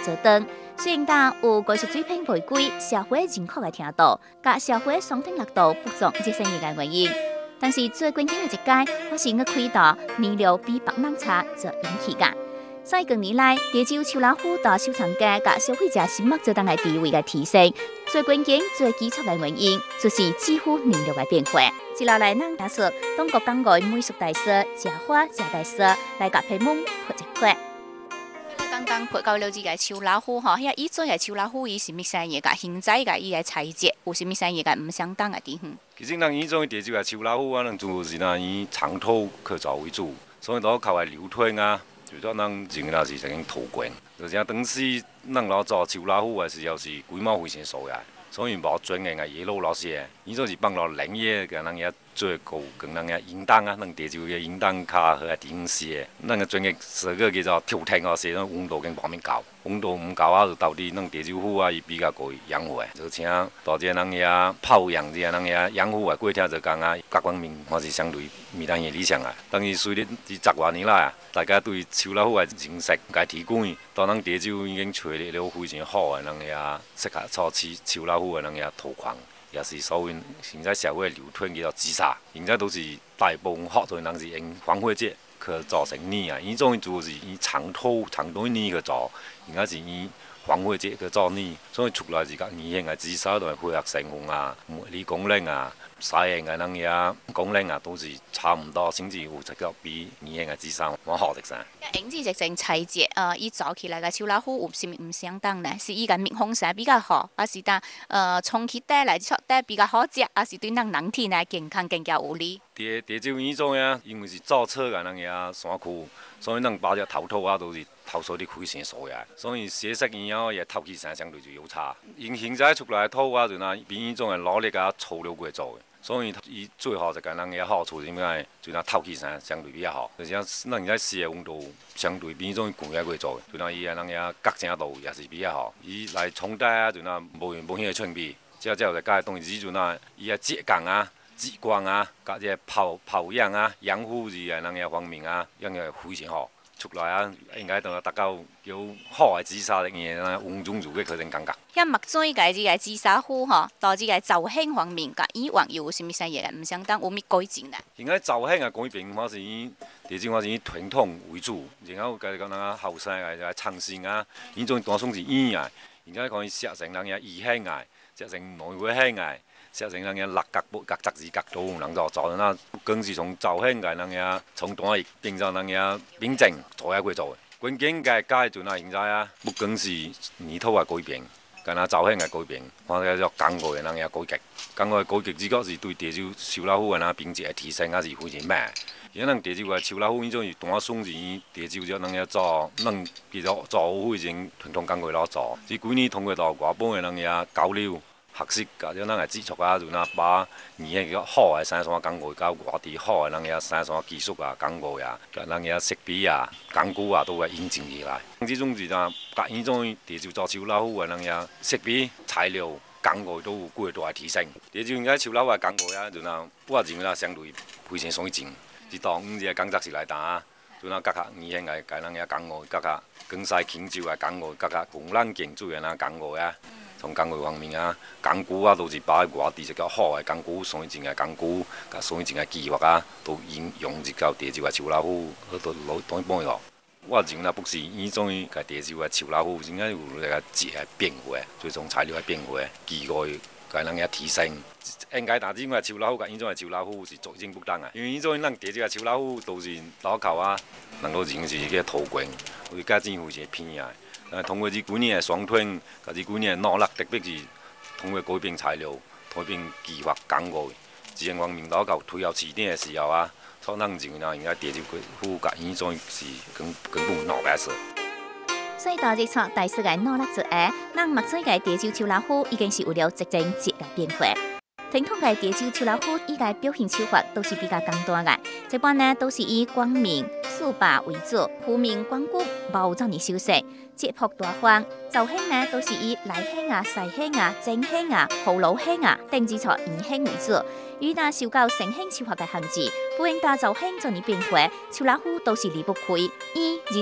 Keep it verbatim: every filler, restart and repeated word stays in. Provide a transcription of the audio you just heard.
做灯。虽然讲有艺术水平违规，社会认可的听到，甲社会双重力度不足这生意的原因。但是最关键的一届，我是要开导面料比别人差，做引起噶。所以近年来，潮州秋老虎到收藏家甲消费者心目中的地位的提升，最关键、最基础的原因，就是几乎面料的变化。接下来，咱打出中国港外美术大师谢花谢大师来甲皮蒙拍一拍。刚刚拍到了这个秋老虎吼，遐以前个秋老虎伊是咩生意？甲现在个伊个材质有啥物生意？甲唔相当个地方。 其实咱以前潮州个秋老虎啊，咱就是咱以长头去做为主，所以都靠个流推啊。就说咱前个是曾经土棍，就是当时咱老做秋老虎的时候是规模非常数个，所以无专业个野路老师，伊就是帮เรา领业甲咱遐做个跟咱遐引导啊，咱潮州个引导较好个地方是，咱个专业说个叫做跳天哦，是咱温度跟旁边高，温度唔高啊，就导致咱潮州虎啊伊比较贵养活，就请大只咱遐泡养者咱遐养虎啊，过听就讲啊，各方面还是相对比咱遐理想啊。但是随着这十外年来啊，大家对秋老虎的认识甲提高，到咱潮州已经找了了非常好的咱遐适合做秋秋老虎的咱遐土矿。也是所谓现在社会流传叫做自杀，现在都是大部分好多人是用防火剂去做生意啊。以前就是以长头长短泥去做，现在是以防火剂去做泥，所以出来是甲年轻的自杀，都会配合成分啊、物理功能啊、实验的咱遐功能啊，都是差唔多，甚至有一个比年轻的自杀还好的噻。 影子直情材质，呃，伊做起来个秋老虎有啥物唔相当呢？是伊个密封性比较好，还是当呃充气袋来出袋比较好食，还是对咱人体呢健康更加有利？ 伫潮州以前啊，因为是造册个咱遐山区，所以咱把只头套啊都是透水的非常数个，所以洗色以后也透气性相对就有差。因现在出来的套啊，就那比以前的努力啊粗溜过做的。所以伊最好就甲咱个好处，因为就那透气性相对比较好，而且咱现在湿的温度相对比种高压过做的，就那伊个咱个隔声度也是比较好。伊来冲带啊，就那无无遐个趣味，只只有在加东西，就那伊个质感啊、质光啊，甲这泡泡养啊、养护是个咱个方面啊，养个非常好。出来啊，应该都达到有好的紫砂的嘢啦，温中如嘅可能感觉。 遐目水个即个紫砂虎吼，到即个造型方面，甲以往又有啥物生意唔相当，有物改进呢？ 现在造型啊改变，我是以地震我是以传统为主，然后甲讲咱后生个个创新啊，以前单双是圆啊，现在可以设成咱遐二香啊，设成内外香啊。设成咱遐六角、八角、十字角都有人做做，那更是从造型个咱遐从单翼变成咱遐平整做遐过做的。关键个改阵啊，现在啊，不光是泥土个改变，干那造型个改变，看个叫工艺个咱遐改革。工艺改革，只个是对潮州秋老虎个咱品质个提升，也是非常慢。因为咱潮州个秋老虎，伊种是单双是潮州叫咱遐做，咱其实做虎已经传统工艺老做。这几年通过到外本个咱遐交流。学习，甲咗咱个接触啊，就那把年个好个生产工艺，甲外地好个咱遐生产技术啊、工艺啊，甲咱遐设备啊、工具啊，都会引进起来。这种是咱甲以种潮州做秋老虎个咱遐设备、材料、工艺都有过大提升。潮州应该秋老虎个工艺啊，就那我认为啦，相对非常先进。一当五个工作室来打，就那甲较年轻个，甲咱遐工艺，甲较光西轻舟个工艺，甲较风浪建筑个咱工艺啊。从工艺方面啊，工具啊，都是把外地一个好个工具、先进个工具、甲先进个技法啊，都引用入到潮州个秋老虎，好多老当一半个。我认为不是以种个潮州个秋老虎，应该有那个质个变化，最终材料个变化，技艺甲咱遐提升。应该打这个秋老虎甲以种个秋老虎是作用不同啊，因为以种咱潮州个秋老虎都是老口啊，能够认是个土棍，有加政府是偏啊。呃，通过这几年的双吞，甲这几年的努力，特别是通过改变材料、改变技法、工艺，自然方面老到推到市场的时候啊，创咱认为啦，应该潮州虎甲以种是根根本两回事。 所以大日创大师个努力做下，咱目前个潮州秋老虎已经是有了逐渐质个变化。传统个潮州秋老虎伊个表现手法都是比较简单个，这般呢都是以光明、素白为主，虎面光骨无遮尔修饰，节朴大方。造型呢都是以内兴啊、西兴啊、正兴啊、葫芦兴啊等之错圆兴为主。与那受到成兴手法个限制，不应打造兴做呢变化，秋老虎都是离不开以